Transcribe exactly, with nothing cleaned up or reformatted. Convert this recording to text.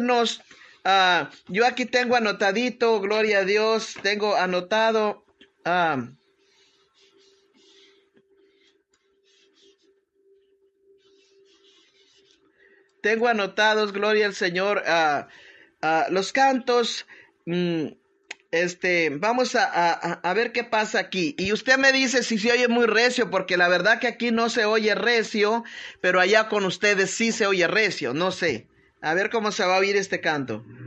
Nos, ah, yo aquí tengo anotadito, gloria a Dios, tengo anotado. ah, Tengo anotados, gloria al Señor, ah, ah, los cantos. mm, este, vamos a, a- a ver qué pasa aquí. Y usted me dice si se oye muy recio, porque la verdad que aquí no se oye recio, pero allá con ustedes sí se oye recio, no sé. A ver cómo se va a oír este canto.